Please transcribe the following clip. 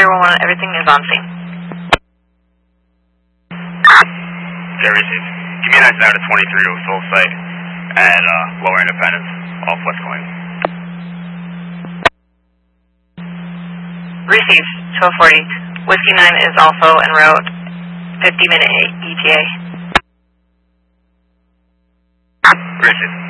011, everything is on scene. Okay, receive. Give me a nice down to 23 with full site at Lower Independence, off West Coin. Receive, 1240. Whiskey 9 is also en route, 50-minute ETA. Receive.